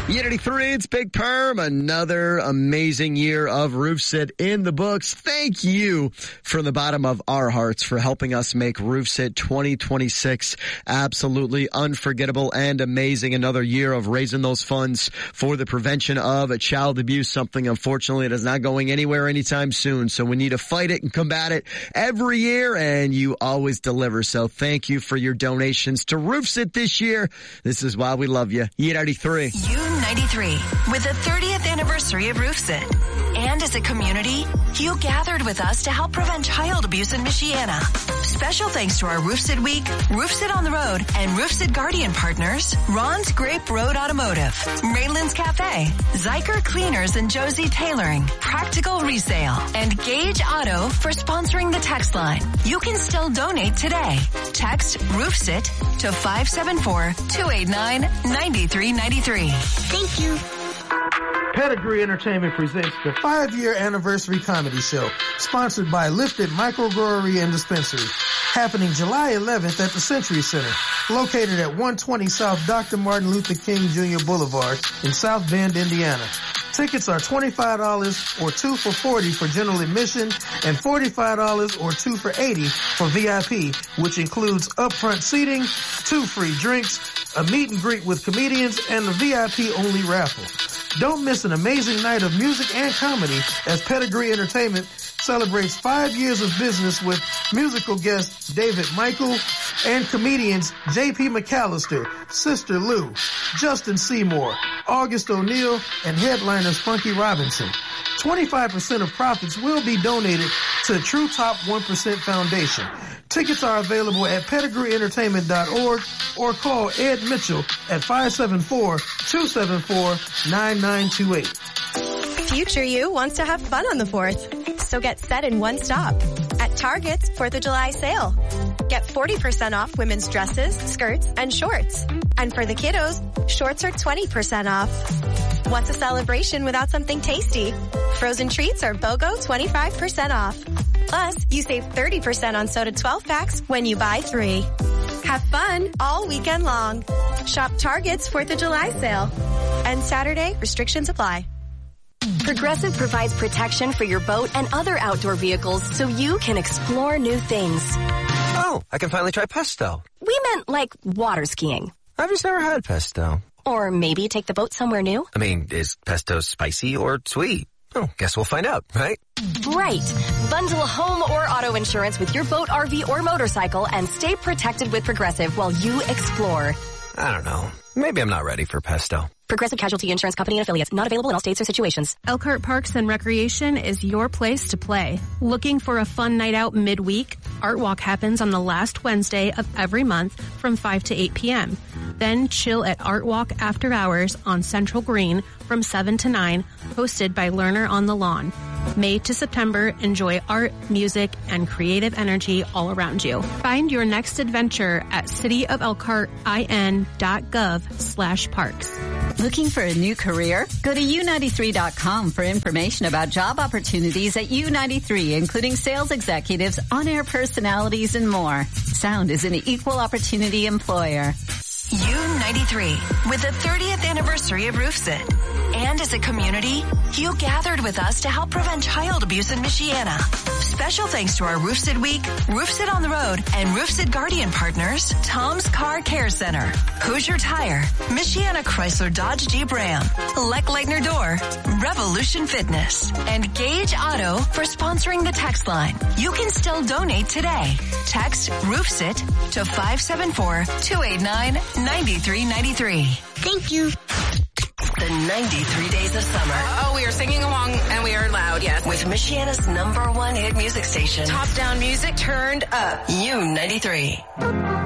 Unity 3, it's Big Perm. Another amazing year of RoofSit in the books. Thank you from the bottom of our hearts for helping us make RoofSit 2026 absolutely unforgettable and amazing. Another year of raising those funds for the prevention of child abuse, something unfortunately that is not going anywhere anytime soon. So we need to fight it and combat it every year, and you always deliver. So thank you for your donations to RoofSit this year. This is why we love you. Unity 3. U93, with the 30th anniversary of RoofSit. And as a community, you gathered with us to help prevent child abuse in Michiana. Special thanks to our RoofSit Week, RoofSit on the Road, and RoofSit Guardian partners, Ron's Grape Road Automotive, Raylan's Cafe, Zyker Cleaners and Josie Tailoring, Practical Resale, and Gage Auto for sponsoring the text line. You can still donate today. Text RoofSit to 574-289-9393. Thank you. Pedigree Entertainment presents the 5-year anniversary comedy show, sponsored by Lifted Microbrewery and Dispensary, happening July 11th at the Century Center, located at 120 South Dr. Martin Luther King Jr. Boulevard in South Bend, Indiana. Tickets are $25 or 2 for $40 for general admission and $45 or 2 for $80 for VIP, which includes upfront seating, 2 free drinks, a meet and greet with comedians, and the VIP only raffle. Don't miss an amazing night of music and comedy as Pedigree Entertainment celebrates 5 years of business with musical guest David Michael and comedians J.P. McAllister, Sister Lou, Justin Seymour, August O'Neill, and headliners Funky Robinson. 25% of profits will be donated to True Top 1% Foundation. Tickets are available at pedigreeentertainment.org or call Ed Mitchell at 574-274-9928. Future you wants to have fun on the 4th, so get set in one stop at Target's 4th of July sale. Get 40% off women's dresses, skirts, and shorts. And for the kiddos, shorts are 20% off. What's a celebration without something tasty? Frozen treats are BOGO 25% off. Plus, you save 30% on soda 12-packs when you buy 3. Have fun all weekend long. Shop Target's 4th of July sale. And Saturday, restrictions apply. Progressive provides protection for your boat and other outdoor vehicles so you can explore new things. Oh, I can finally try pesto. We meant like water skiing. I've just never had pesto. Or maybe take the boat somewhere new. I mean, is pesto spicy or sweet? Oh, guess we'll find out, right? Right. Bundle home or auto insurance with your boat, RV, or motorcycle and stay protected with Progressive while you explore. I don't know. Maybe I'm not ready for pesto. Progressive Casualty Insurance Company and affiliates. Not available in all states or situations. Elkhart Parks and Recreation is your place to play. Looking for a fun night out midweek? Art Walk happens on the last Wednesday of every month from 5 to 8 p.m. Then chill at Art Walk After Hours on Central Green from 7 to 9, hosted by Learner on the Lawn. May to September, enjoy art, music, and creative energy all around you. Find your next adventure at cityofelkhartin.gov/parks. Looking for a new career? Go to U93.com for information about job opportunities at U93, including sales executives, on-air personalities, and more. Sound is an equal opportunity employer. U93, with the 30th anniversary of RoofSit. And as a community, you gathered with us to help prevent child abuse in Michiana. Special thanks to our RoofSit Week, RoofSit on the Road, and RoofSit Guardian partners, Tom's Car Care Center, Hoosier Tire, Michiana Chrysler Dodge Jeep Ram, Leck Leitner Door, Revolution Fitness, and Gage Auto for sponsoring the text line. You can still donate today. Text RoofSit to 574-289-9393. Thank you. The 93 Days of Summer. Oh, we are singing along and we are loud, yes. With Michiana's #1 hit music station. Top down music turned up. U93.